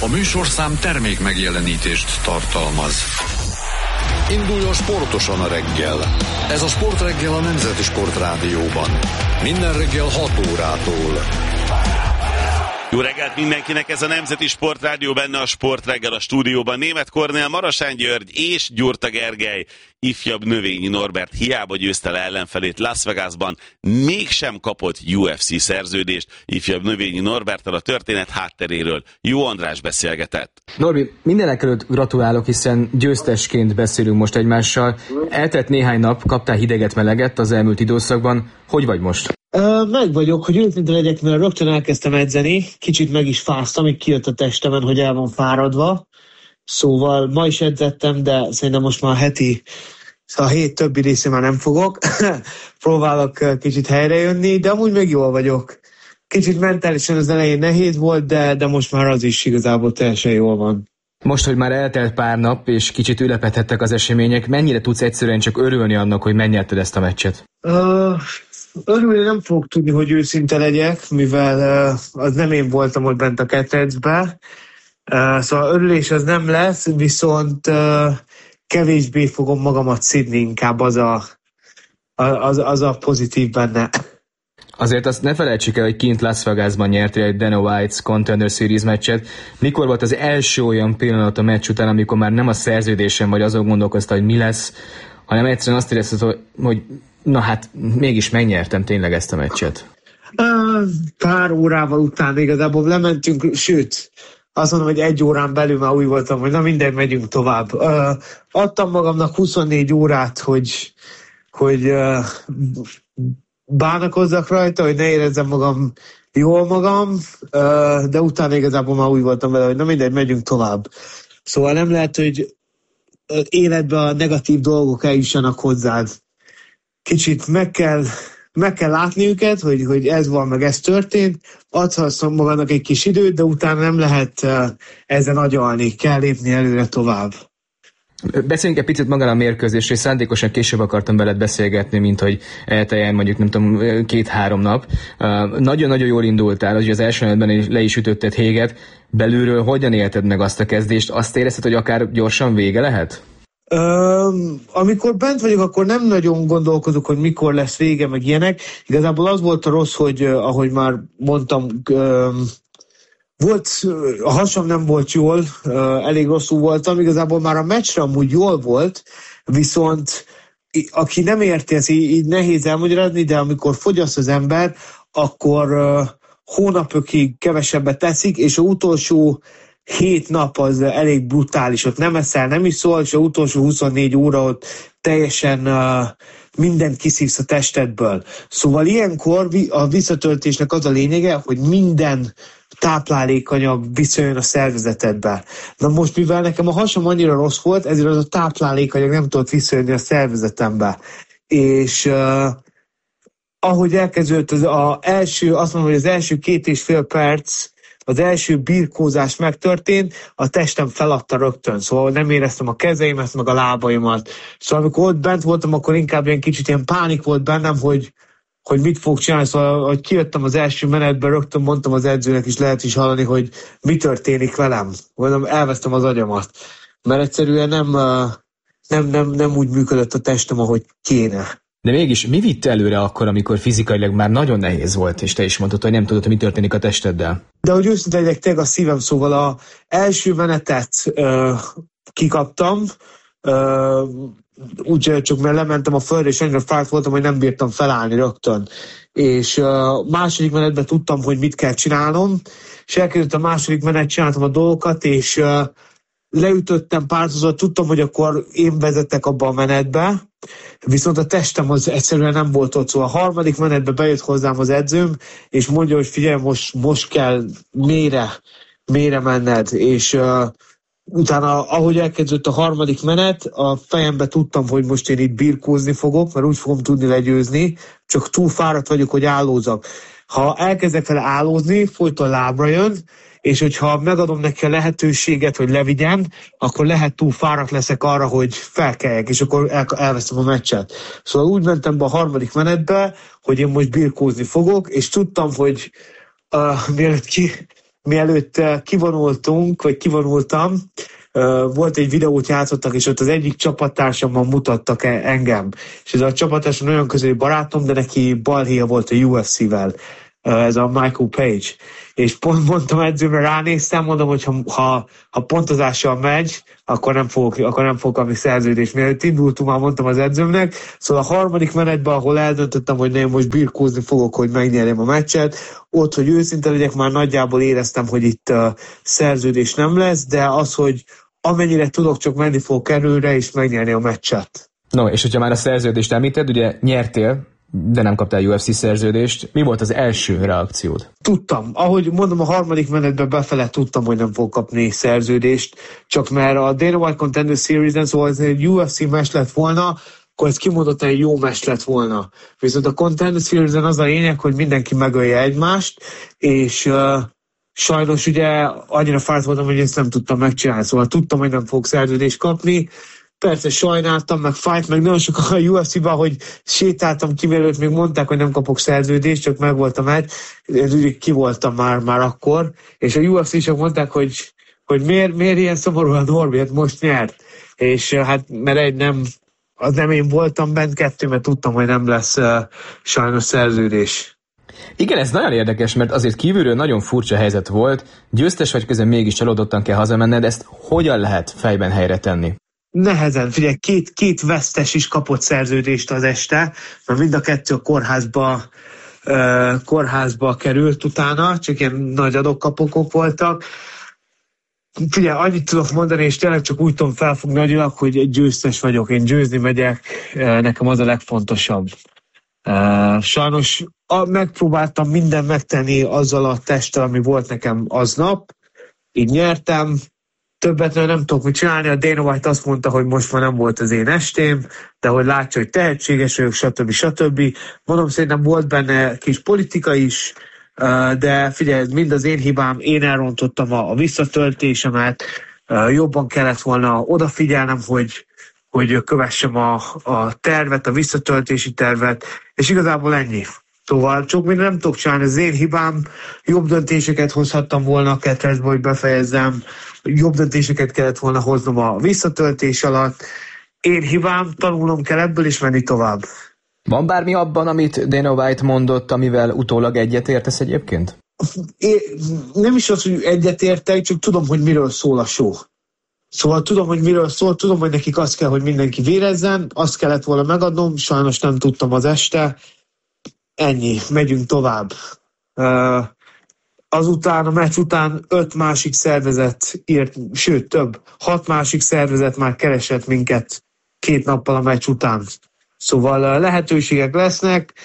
A műsorszám termék megjelenítést tartalmaz. Induljon sportosan a reggel. Ez a Sportreggel a Nemzeti Sportrádióban. Minden reggel 6 órától. Jó reggelt mindenkinek, ez a Nemzeti Sportrádió, benne a Sportreggel, a stúdióban Németh Kornél, Marosán György és Gyurta Gergely. Ifjabb Növényi Norbert hiába győzte le ellenfelét Las Vegasban, mégsem kapott UFC szerződést. Ifjabb Növényi Norberttel a történet hátteréről Jó András beszélgetett. Norbi, mindenekelőtt gratulálok, hiszen győztesként beszélünk most egymással. Eltelt néhány nap, kaptál hideget-meleget az elmúlt időszakban. Hogy vagy most? Meg vagyok, hogy őszinte legyek, mert rögtön elkezdtem edzeni, kicsit meg is fáztam, amíg kijött a testemen, hogy el van fáradva. Szóval ma is edzettem, de szerintem most már a hét többi részén már nem fogok. Próbálok kicsit helyrejönni, de amúgy még jól vagyok. Kicsit mentálisan az elején nehéz volt, de most már az is igazából teljesen jól van. Most, hogy már eltelt pár nap, és kicsit ülepedhettek az események, mennyire tudsz egyszerűen csak örülni annak, hogy megnyerted ezt a meccset? Örülni nem fogok tudni, hogy őszinte legyek, mivel az nem én voltam ott bent a ketrecbe. Szóval örülés az nem lesz, viszont kevésbé fogom magamat szidni, inkább az a pozitív benne. Azért azt ne felejtsük el, hogy kint Las Vegasban nyertél egy Dana White's Contender Series meccset. Mikor volt az első olyan pillanat a meccs után, amikor már nem a szerződésen vagy azon gondolkoztál, hogy mi lesz, hanem egyszerűen azt érezted, hogy na hát mégis megnyertem tényleg ezt a meccset? Pár órával után igazából lementünk, sőt, azt mondom, hogy 1 órán belül már úgy voltam, hogy na mindegy, megyünk tovább. Adtam magamnak 24 órát, hogy bánakozzak rajta, hogy ne érezzem jól magam, de utána igazából már úgy voltam vele, hogy na mindegy, megyünk tovább. Szóval nem lehet, hogy életben a negatív dolgok eljussanak hozzád. Kicsit meg kell látni őket, hogy ez van, meg ez történt, adhatsz magadnak egy kis időt, de utána nem lehet ezen agyalni, kell lépni előre tovább. Beszéljünk egy picit magára a mérkőzésről, szándékosan később akartam veled beszélgetni, mint hogy elteljen mondjuk, nem tudom, 2-3 nap. Nagyon-nagyon jól indultál, hogy az első menetben le is ütötted Haget. Belülről hogyan élted meg azt a kezdést? Azt érezted, hogy akár gyorsan vége lehet? Amikor bent vagyok, akkor nem nagyon gondolkodok, hogy mikor lesz vége, meg ilyenek. Igazából az volt a rossz, hogy ahogy már mondtam, a hasam nem volt jól, elég rosszul voltam, igazából már a meccsre amúgy jól volt, viszont aki nem érti, ez így nehéz elmagyarázni, de amikor fogyaszt az ember, akkor hónapokig kevesebbet teszik, és az utolsó 7 nap az elég brutális, ott nem eszel, nem is szól, és az utolsó 24 óra ott teljesen mindent kiszívsz a testedből. Szóval ilyenkor a visszatöltésnek az a lényege, hogy minden táplálékanyag visszajön a szervezetedbe. Na most, mivel nekem a hasam annyira rossz volt, ezért az a táplálékanyag nem tudott visszajönni a szervezetembe. És ahogy elkezdődött azt mondom, hogy az első 2,5 perc, az első birkózás megtörtént, a testem feladta rögtön, szóval nem éreztem a kezeimet, meg a lábaimat. Szóval amikor ott bent voltam, akkor inkább ilyen kicsit ilyen pánik volt bennem, hogy mit fogok csinálni. Szóval, hogy kijöttem az első menetbe, rögtön mondtam az edzőnek is, lehet is hallani, hogy mi történik velem. Mondom, elvesztem az agyamat. Mert egyszerűen nem úgy működött a testem, ahogy kéne. De mégis mi vitt előre akkor, amikor fizikailag már nagyon nehéz volt, és te is mondtad, hogy nem tudod, hogy mi történik a testeddel? De hogy őszinte legyek, tényleg a szívem, szóval az első menetet kikaptam, úgy csak mert lementem a földre, és annyira fáradt voltam, hogy nem bírtam felállni rögtön. És második menetben tudtam, hogy mit kell csinálnom, és elkezdett a második menet, csináltam a dolgokat, és leütöttem pártozat, tudtam, hogy akkor én vezettek abba a menetbe, viszont a testem az egyszerűen nem volt ott, szóval a harmadik menetbe bejött hozzám az edzőm, és mondja, hogy figyelj, most kell mélyre menned, és utána, ahogy elkezdődött a harmadik menet, a fejembe tudtam, hogy most én itt birkózni fogok, mert úgy fogom tudni legyőzni, csak túl fáradt vagyok, hogy állózzak. Ha elkezdek vele állózni, folyton lábra jön, és hogyha megadom neki a lehetőséget, hogy levigyen, akkor lehet túl fáradt leszek arra, hogy felkeljek, és akkor elvesztem a meccset. Szóval úgy mentem be a harmadik menetbe, hogy én most birkózni fogok, és tudtam, hogy mielőtt mielőtt kivonultam, volt egy videót játszottak, és ott az egyik csapattársammal mutattak engem. És ez a csapattársam nagyon közeli barátom, de neki balhéja volt a UFC-vel, ez a Michael Page. És pont mondtam edzőmre, ránéztem, mondom, hogy ha pontozással megy, akkor nem fogok kapni szerződést. Mielőtt indultunk, már mondtam az edzőmnek, szóval a harmadik menetben, ahol eldöntöttem, hogy nem most birkózni fogok, hogy megnyerjem a meccset, ott, hogy őszinte legyek, már nagyjából éreztem, hogy itt szerződés nem lesz, de az, hogy amennyire tudok, csak menni fogok előre, és megnyerni a meccset. No, és hogyha már a szerződést említed, ugye nyertél, de nem kaptál UFC szerződést. Mi volt az első reakciód? Tudtam. Ahogy mondom, a harmadik menetben befele tudtam, hogy nem fog kapni szerződést, csak mert a Dana White Contender Series-en, szóval ez egy UFC meccs lett volna, akkor ez kimondottan egy jó meccs lett volna. Viszont a Contender Series-en az a lényeg, hogy mindenki megölje egymást, és sajnos ugye annyira fáradt voltam, hogy ezt nem tudtam megcsinálni, szóval tudtam, hogy nem fogok szerződést kapni. Persze sajnáltam, meg fájt, meg nagyon sokan a UFC-ban, hogy sétáltam ki, mielőtt még mondták, hogy nem kapok szerződést, csak meg volt a meccs, én ki voltam már akkor, és a UFC-sok mondták, hogy miért ilyen szomorú a Norbi, hát most nyert. És hát mert nem én voltam bent, kettő, mert tudtam, hogy nem lesz sajnos szerződés. Igen, ez nagyon érdekes, mert azért kívülről nagyon furcsa helyzet volt, győztes vagy, közben mégis csalódottan kell hazamenned, ezt hogyan lehet fejben helyre tenni? Nehezen, figyelj, két vesztes is kapott szerződést az este, mert mind a kettő a kórházba került utána, csak ilyen nagy adok-kapokok voltak. Figyelj, annyit tudok mondani, és tényleg csak úgy tudom felfogni nagyilag, hogy egy győztes vagyok, én győzni megyek, nekem az a legfontosabb. Sajnos megpróbáltam mindent megtenni azzal a testtel, ami volt nekem aznap, így nyertem, többet nem tudok mit csinálni, a Dana White azt mondta, hogy most már nem volt az én estém, de hogy látja, hogy tehetséges vagyok, stb. Mondom, szerintem volt benne kis politika is, de figyelj, mind az én hibám, én elrontottam a visszatöltésemet, jobban kellett volna odafigyelnem, hogy kövessem a tervet, a visszatöltési tervet, és igazából ennyi. Szóval csak minden nem tudok csinálni, az én hibám, jobb döntéseket hozhattam volna a kettesbe, hogy befejezzem, jobb döntéseket kellett volna hoznom a visszatöltés alatt. Én hibám, tanulnom kell ebből is menni tovább. Van bármi abban, amit Dana White mondott, amivel utólag egyetértesz egyébként? Nem is az, hogy egyetértek, csak tudom, hogy miről szól a show. Szóval tudom, hogy miről szól, tudom, hogy nekik az kell, hogy mindenki vérezzen, azt kellett volna megadnom, sajnos nem tudtam az este. Ennyi, megyünk tovább. Azután, a meccs után 5 másik szervezet írt, sőt több, 6 másik szervezet már keresett minket 2 nappal a meccs után. Szóval lehetőségek lesznek,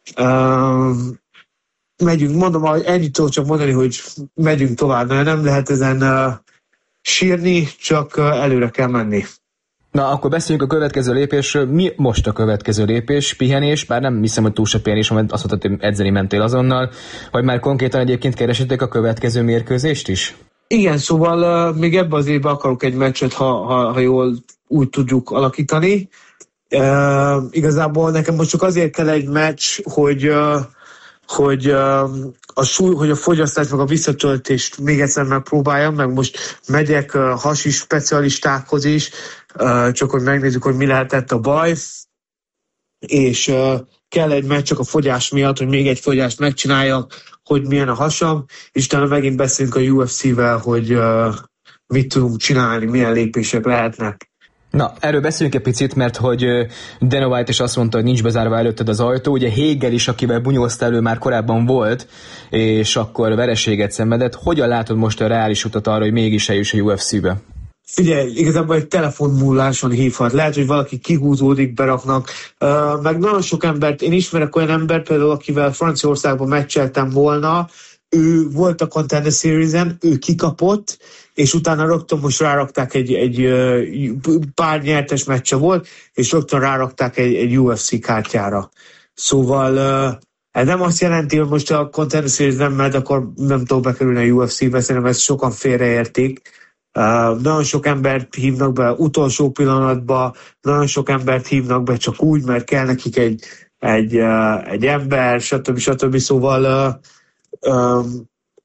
megyünk, mondom, ennyit tudok csak mondani, hogy megyünk tovább, mert nem lehet ezen sírni, csak előre kell menni. Na, akkor beszéljünk a következő lépésről. Mi most a következő lépés? Pihenés? Bár nem hiszem, hogy túl sok pihenés, mert azt mondtad, hogy edzeni mentél azonnal, vagy már konkrétan egyébként keresették a következő mérkőzést is? Igen, szóval még ebben az évben akarok egy meccset, ha jól úgy tudjuk alakítani. Igazából nekem most csak azért kell egy meccs, hogy a fogyasztást meg a visszatöltést még egyszer megpróbáljam, meg most megyek hasis specialistákhoz is, csak hogy megnézzük, hogy mi lehetett a baj, és kell egy meccs csak a fogyás miatt, hogy még egy fogyást megcsináljak, hogy milyen a hasam, és utána megint beszélünk a UFC-vel, hogy mit tudunk csinálni, milyen lépések lehetnek. Na, erről beszéljünk egy picit, mert hogy Dana White is azt mondta, hogy nincs bezárva előtted az ajtó, ugye Hagel is, akivel bunyóztál, ő már korábban volt, és akkor vereséget szenvedett. Hogyan látod most a reális utat arra, hogy mégis eljuss a UFC-be? Figyelj, igazából egy telefonmúláson hívhat. Lehet, hogy valaki kihúzódik, beraknak. Meg nagyon sok embert, én ismerek olyan embert, például akivel Franciaországban meccseltem volna, ő volt a Contender Series-en, ő kikapott, és utána rögtön most rárakták egy pár nyertes meccse volt, és rögtön rárakták egy UFC kártyára. Szóval ez nem azt jelenti, hogy most a Contender Series nem megy, akkor nem tudok bekerülni a UFC-be, szerintem ezt sokan félreértik. Nagyon sok embert hívnak be utolsó pillanatban, nagyon sok embert hívnak be csak úgy, mert kell nekik egy ember, stb. Szóval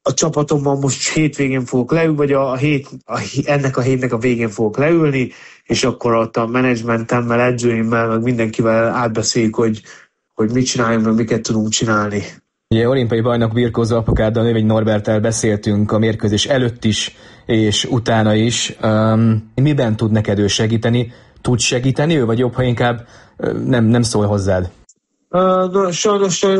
a csapatommal most hétvégén fogok leülni, vagy ennek a hétnek a végén fogok leülni, és akkor ott a menedzsmentemmel, edzőimmel, meg mindenkivel átbeszéljük, hogy mit csináljunk, meg miket tudunk csinálni. Ugye olimpiai bajnok birkózó apukáddal, Növényi Norberttel beszéltünk a mérkőzés előtt is, és utána is. Miben tud neked ő segíteni? Tud segíteni ő, vagy jobb, ha inkább nem szól hozzád? Sajnos